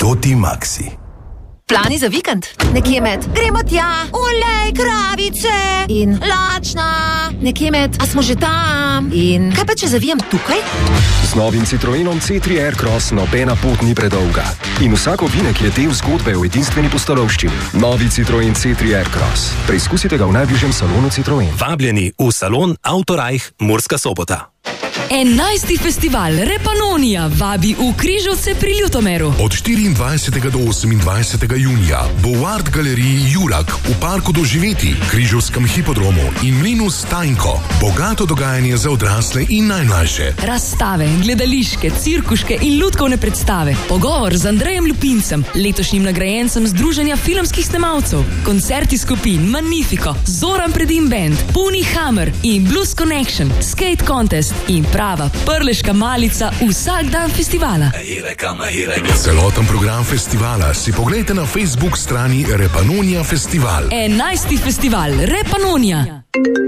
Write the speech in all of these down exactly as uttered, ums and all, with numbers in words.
Toti Maxi. Plani za vikend? Nekje med gremo tja, olej, kravice in lačna. Nekje med, a smo že tam? In kaj pa če zavijem tukaj? Z novim Citroenom C tri Aircross nobena pot ni predolga. In vsak ovinek je del zgodbe o edinstveni pustolovščini. Novi Citroen C tri Aircross. Preizkusite ga v najbližjem salonu Citroen. Vabljeni v salon Autorajh Murska Sobota. enajsti festival Repanonija vabi v Križevce pri Ljutomeru. Od štiriindvajsetega do osemindvajsetega junija bo v Art galeriji Julak v parku doživeti, Križevskem hipodromu in mlinu Stajnko bogato dogajanje za odrasle in najmlajše. Razstave, gledališke, cirkuške in lutkovne predstave, pogovor z Andrejem Lupincem, letošnjim nagrajencem Združenja filmskih snemalcev, koncerti skupin Magnifico, Zoran Predim Band, Puni Hammer in Blues Connection, Skate Contest in prava prleška malica vsak dan festivala. Celoten program festivala si poglejte na Facebook strani Repanonija Festival. enajsti festival Repanonija.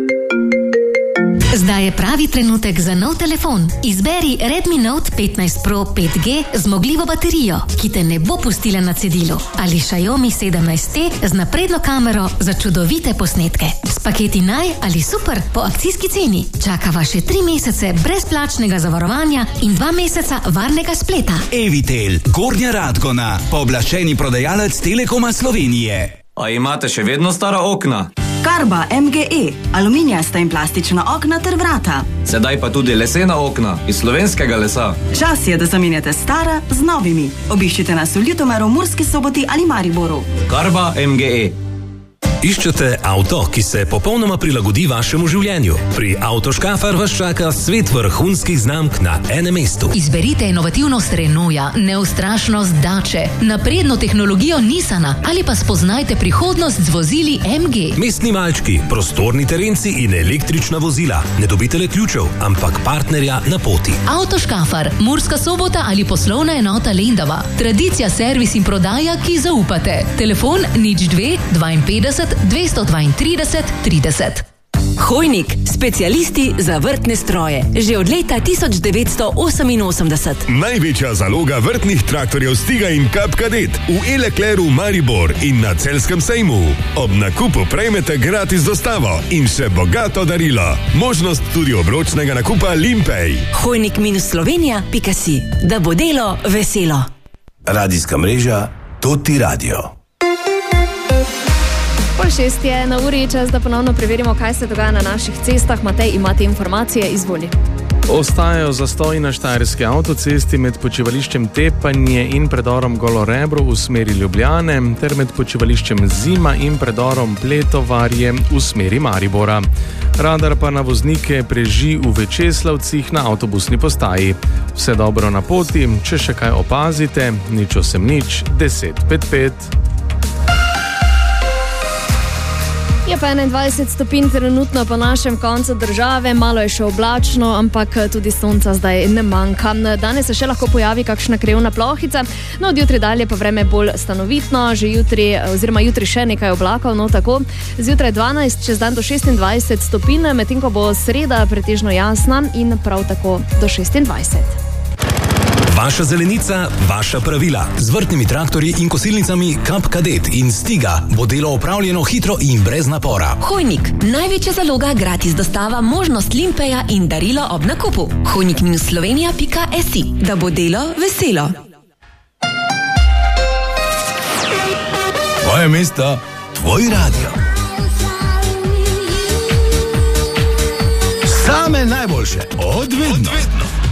Zdaj je pravi trenutek za nov telefon. Izberi Redmi Note petnajst Pro pet G z zmogljivo baterijo, ki te ne bo pustila na cedilu, ali Xiaomi sedemnajst T z napredno kamero za čudovite posnetke. S paketi naj ali super po akcijski ceni čaka vaše tri mesece brezplačnega zavarovanja in dva meseca varnega spleta. Evitel, Gornja Radgona, pooblaščeni prodajalec Telekoma Slovenije. A imate še vedno stara okna? Karba M G E, aluminijasta in plastična okna ter vrata. Sedaj pa tudi lesena okna iz slovenskega lesa. Čas je, da zamenjate stara z novimi. Obiščite nas v Ljutomeru, Murski Soboti ali Mariboru. Karba M G E. Iščete avto, ki se popolnoma prilagodi vašemu življenju? Pri Avtoškafar vas čaka svet vrhunskih znamk na enem mestu. Izberite inovativnost Renaulta, neustrašnost Dače, napredno tehnologijo Nissana ali pa spoznajte prihodnost z vozili M G. Mestni malčki, prostorni terenci in električna vozila. Ne dobite le ključev, ampak partnerja na poti. Avtoškafar, Murska Sobota ali poslovna enota Lendava. Tradicija, servis in prodaja, ki zaupate. Telefon nič dve dvainpetdeset dvesto dvaintrideset trideset. Hojnik, specialisti za vrtne stroje. Že od leta tisoč devetsto oseminosemdeset. Največja zaloga vrtnih traktorjev Stiga in Cup Cadet v E-Leclercu Maribor in na Celjskem sejmu. Ob nakupu prejmete gratis dostavo in še bogato darilo. Možnost tudi obročnega nakupa Limpej. Hojnik minus slovenija pika si. Da bo delo veselo. Radijska mreža Toti Radio. Pol šest je na uri, čas, da ponovno preverimo, kaj se dogaja na naših cestah. Matej, imate informacije, izvoli. Ostajajo zastoji na štajerski avtocesti med počivališčem Tepanje in predorom Golo Rebro v smeri Ljubljane ter med počivališčem Zima in predorom Pletovarje v smeri Maribora. Radar pa na voznike preži v Večeslavcih na avtobusni postaji. Vse dobro na poti, če še kaj opazite, nič osem nič deset pet pet. Je pa enaindvajset stopinj trenutno po našem koncu države, malo je še oblačno, ampak tudi sonca zdaj ne manjka. Danes se še lahko pojavi kakšna krevna plohica, no od jutri dalje pa vreme bolj stanovitno, že jutri, oziroma jutri še nekaj oblakov, no tako. Zjutraj dvanajst, čez dan do šestindvajset stopinj, medtem ko bo sreda pretežno jasna in prav tako do šestindvajset. Vaša zelenica, vaša pravila. Z vrtnimi traktorji in kosilnicami Cup Cadet in Stiga bo delo opravljeno hitro in brez napora. Hojnik, največja zaloga, gratis dostava, možnost Limpeja in darilo ob nakupu. Hojnik minus slovenija pika si. Da bo delo veselo. Tvoje mesto, tvoj radio. Same najboljše, od vedno.